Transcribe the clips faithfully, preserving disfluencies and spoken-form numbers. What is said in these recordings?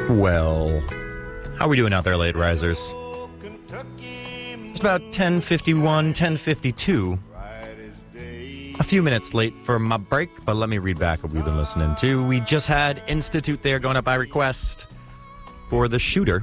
Well, how are we doing out there, late risers? It's about ten fifty-one, ten fifty-two. A few minutes late for my break, but let me read back what we've been listening to. We just had Institute there going up by request for The Shooter.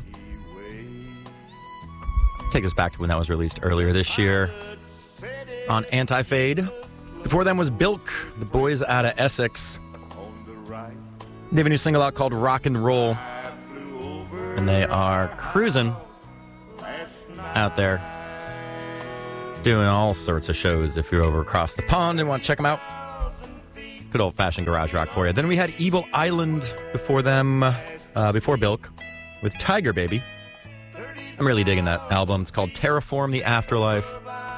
Take us back to when that was released earlier this year on Anti-Fade. Before them was Bilk, the boys out of Essex. They have a new single out called Rock and Roll. And they are cruising out there, doing all sorts of shows if you're over across the pond and want to check them out. Good old-fashioned garage rock for you. Then we had Evil Island before them, uh, before Bilk, with Tiger Baby. I'm really digging that album. It's called Terraform the Afterlife.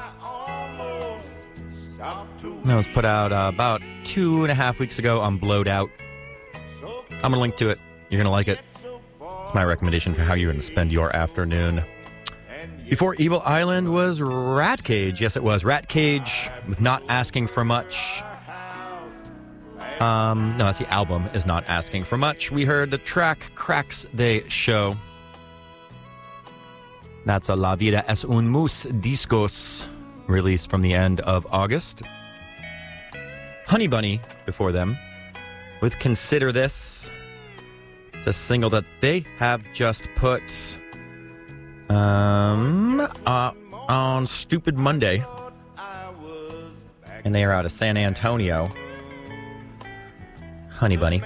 That was put out uh, about two and a half weeks ago on Blowed Out. I'm going to link to it. You're going to like it. It's my recommendation for how you're going to spend your afternoon. Before Evil Island was Rat Cage. Yes, it was. Rat Cage with Not Asking for Much. Um, no, that's the album, is Not Asking for Much. We heard the track Cracks They Show. That's a La Vida es un Mus Discos, released from the end of August. Honey Bunny before them with Consider This. It's a single that they have just put um, uh, on Stupid Monday. And they are out of San Antonio. Honey Bunny.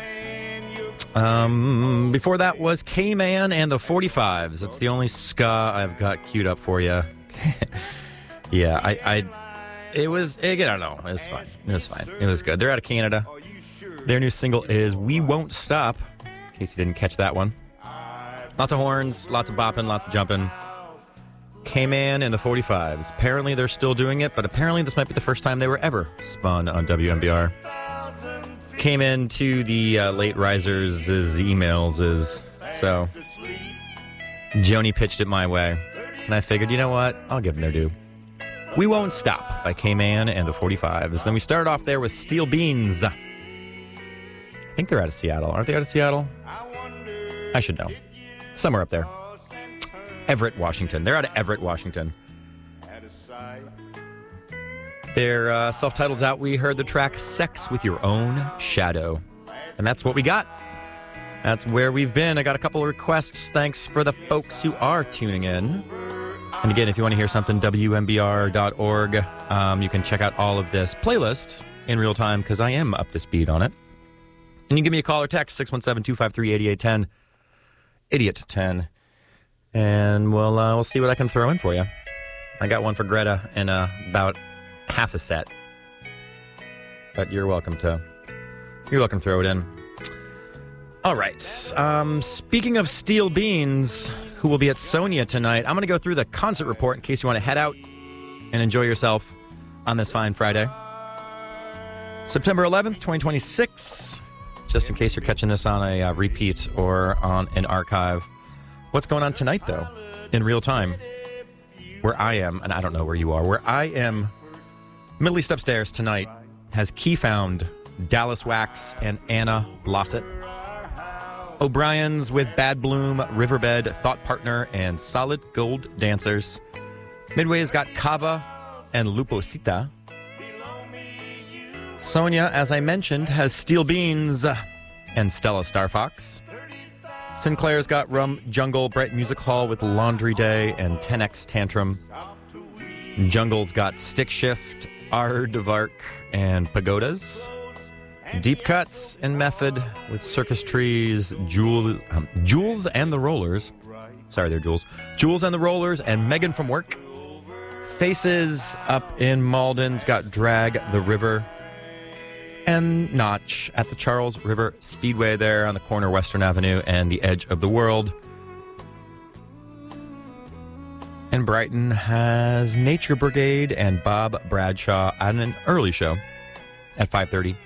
Um, before that was K-Man and the forty-fives. It's the only ska I've got queued up for you. yeah, I, I, it was, I don't know, it was fine. It was fine. It was good. They're out of Canada. Their new single is We Won't Stop, in case you didn't catch that one. Lots of horns, lots of bopping, lots of jumping. K-Man and the forty-fives. Apparently they're still doing it, but apparently this might be the first time they were ever spun on W M B R. Came into the uh, late risers' emails, is so Joni pitched it my way, and I figured, you know what, I'll give them their due. We Won't Stop by K-Man and the forty-fives. Then we started off there with Steel Beans. I think they're out of Seattle. Aren't they out of Seattle? I should know. Somewhere up there. Everett, Washington. They're out of Everett, Washington. Their uh, self-titled's out. We heard the track Sex with Your Own Shadow. And that's what we got. That's where we've been. I got a couple of requests. Thanks for the folks who are tuning in. And again, if you want to hear something, W M B R dot org. Um, you can check out all of this playlist in real time because I am up to speed on it. And you can give me a call or text, six one seven, two five three, eight eight one zero. Idiot ten. And we'll, uh, we'll see what I can throw in for you. I got one for Greta in uh, about half a set. But you're welcome to, you're welcome to throw it in. All right. Um, speaking of Steel Beans, who will be at Sonia tonight, I'm going to go through the concert report in case you want to head out and enjoy yourself on this fine Friday. September eleventh, twenty twenty-six. Just in case you're catching this on a uh, repeat or on an archive. What's going on tonight, though, in real time? Where I am, and I don't know where you are, where I am, Middle East Upstairs tonight has Key Found, Dallas Wax, and Anna Blossett. O'Brien's with Bad Bloom, Riverbed, Thought Partner, and Solid Gold Dancers. Midway's got Kava and Luposita. Sonia, as I mentioned, has Steel Beans and Stella Starfox. Sinclair's got Rum Jungle, Bright Music Hall with Laundry Day and ten X Tantrum. Jungle's got Stick Shift, Aardvark, and Pagodas. Deep Cuts and Method with Circus Trees, Jewel, um, Jules and the Rollers. Sorry, they're Jules. Jules and the Rollers and Megan from Work. Faces up in Malden's got Drag the River. And Notch at the Charles River Speedway there on the corner of Western Avenue and the edge of the world. And Brighton has Nature Brigade and Bob Bradshaw at an early show at five thirty.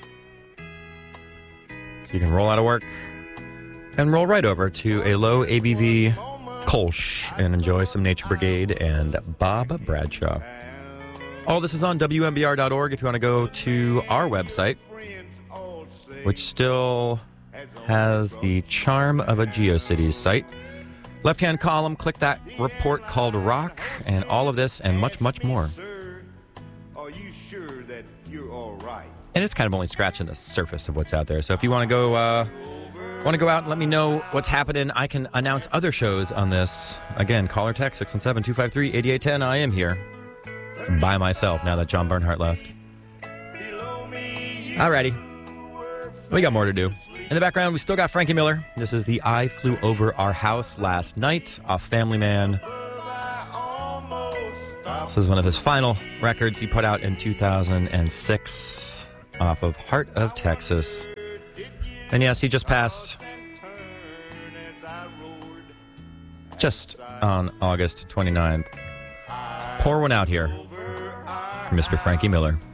So you can roll out of work and roll right over to a low A B V Kolsch and enjoy some Nature Brigade and Bob Bradshaw. All this is on W M B R dot org if you want to go to our website, which still has the charm of a GeoCities site. Left-hand column, click that report called Rock, and all of this and much, much more. Are you sure that you're all right? And it's kind of only scratching the surface of what's out there. So if you want to go, uh, want to go out and let me know what's happening, I can announce other shows on this. Again, call or text six one seven, two five three, eight eight one zero. I am here by myself now that John Bernhardt left. Alrighty, we got more to do. In the background, we still got Frankie Miller. This is the I Flew Over Our House Last Night off Family Man. This is one of his final records he put out in two thousand six off of Heart of Texas. And yes, he just passed just on August twenty-ninth. Let's pour one out here for Mister Frankie Miller.